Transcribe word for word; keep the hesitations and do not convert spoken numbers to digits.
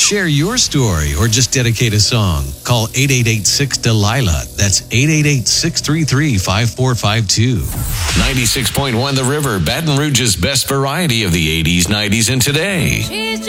Share your story or just dedicate a song. Call eight eight eight six Delilah. That's eight eight eight, six three three, five four five two. ninety-six point one The River, Baton Rouge's best variety of the eighties, nineties, and today.